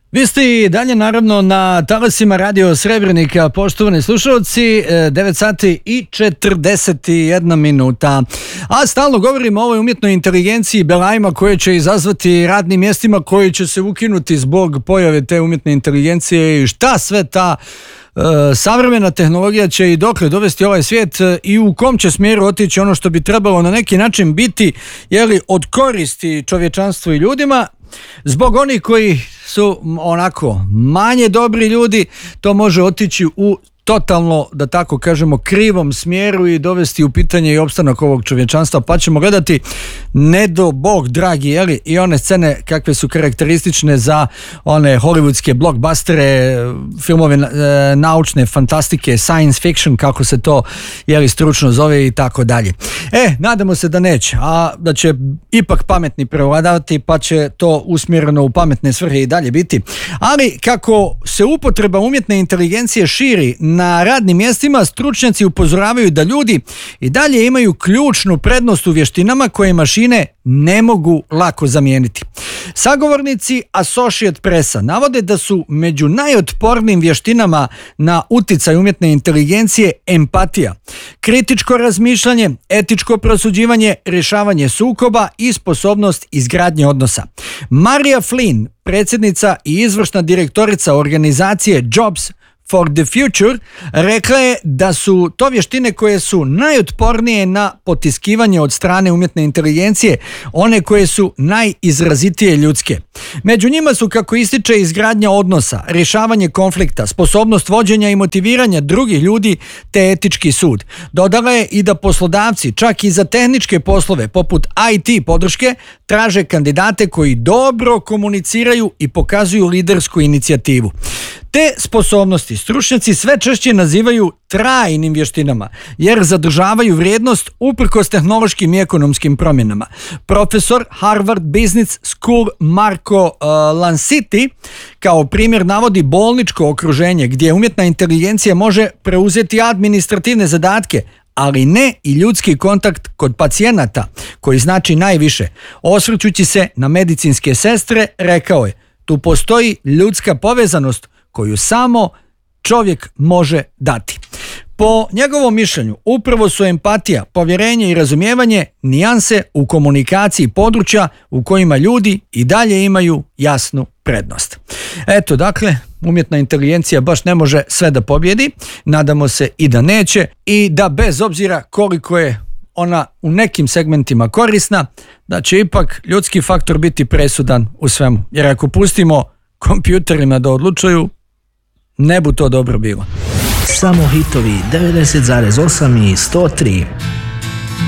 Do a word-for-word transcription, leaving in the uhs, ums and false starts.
Vi ste i dalje naravno na talasima Radio Srebrenika, poštovani slušalci, devet sati i četrdeset jedna minuta. A stalno govorimo o ovoj umjetnoj inteligenciji, belajima koje će izazvati radnim mjestima koji će se ukinuti zbog pojave te umjetne inteligencije i šta sve ta e, savremena tehnologija će i dokle dovesti ovaj svijet i u kom će smjeru otići ono što bi trebalo na neki način biti, jeli, od koristi čovječanstvu i ljudima. Zbog onih koji su onako manje dobri ljudi, to može otići u totalno, da tako kažemo, krivom smjeru i dovesti u pitanje i opstanak ovog čovječanstva, pa ćemo gledati, ne do Bog dragi, jeli, i one scene kakve su karakteristične za one hollywoodske blockbustere, filmove e, naučne fantastike, science fiction, kako se to, jeli, stručno zove i tako dalje. E, nadamo se da neće, a da će ipak pametni prevladavati, pa će to usmjereno u pametne svrhe i dalje biti. Ali kako se upotreba umjetne inteligencije širi na radnim mjestima, stručnjaci upozoravaju da ljudi i dalje imaju ključnu prednost u vještinama koje mašine ne mogu lako zamijeniti. Sagovornici Associated Pressa navode da su među najotpornijim vještinama na uticaj umjetne inteligencije empatija, kritičko razmišljanje, etičko prosuđivanje, rješavanje sukoba i sposobnost izgradnje odnosa. Marija Flynn, predsjednica i izvršna direktorica organizacije Jobs for the Future, rekla je da su to vještine koje su najotpornije na potiskivanje od strane umjetne inteligencije, one koje su najizrazitije ljudske. Među njima su, kako ističe, izgradnja odnosa, rješavanje konflikta, sposobnost vođenja i motiviranja drugih ljudi te etički sud. Dodala je i da poslodavci, čak i za tehničke poslove poput I T podrške, traže kandidate koji dobro komuniciraju i pokazuju lidersku inicijativu. Te sposobnosti stručnjaci sve češće nazivaju trajnim vještinama, jer zadržavaju vrijednost uprkos tehnološkim i ekonomskim promjenama. Profesor Harvard Business School Marko uh, Lanciti kao primjer navodi bolničko okruženje gdje umjetna inteligencija može preuzeti administrativne zadatke, ali ne i ljudski kontakt kod pacijenata, koji znači najviše. Osvrćući se na medicinske sestre, rekao je: tu postoji ljudska povezanost koju samo čovjek može dati. Po njegovom mišljenju, upravo su empatija, povjerenje i razumijevanje nijanse u komunikaciji područja u kojima ljudi i dalje imaju jasnu prednost. Eto, dakle, umjetna inteligencija baš ne može sve da pobjedi, nadamo se i da neće, i da bez obzira koliko je ona u nekim segmentima korisna, da će ipak ljudski faktor biti presudan u svemu. Jer ako pustimo kompjuterima da odlučuju, ne bu to dobro bilo. Samo hitovi devedeset zarez osam i sto tri.